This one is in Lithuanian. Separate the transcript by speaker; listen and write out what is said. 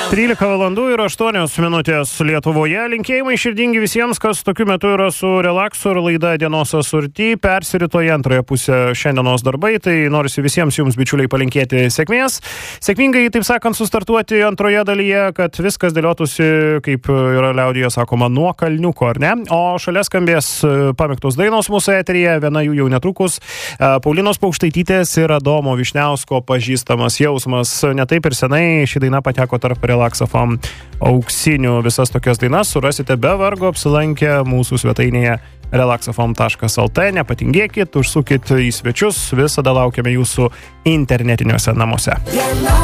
Speaker 1: 13 valandų ir 8 minutės Lietuvoje. Linkėjimai širdingi visiems, kas tokiu metu yra su relaksu ir laida Dienos asurty. Persirito į antrąją pusę šiandienos darbai, tai norisi visiems jums, bičiuliai, palinkėti sėkmės. Sėkmingai, taip sakant, sustartuoti antroje dalyje, kad viskas dėliotųsi, kaip yra liaudyje sakoma, nuo kalniuko, ar ne? O šalia skambės pamėgtos dainos mūsų eteryje, viena jų jau netrukus. Paulinos Paukštaitytės ir Adomo Vyšniausko Pažįstamas jausmas. Ne taip ir senai ši daina pateko tarp Relax.fm auksinių. Visas tokias dainas surasite be vargo apsilankę mūsų svetainėje relax.fm.lt. Nepatingėkit, užsukit į svečius, visada laukiame jūsų internetiniuose namuose.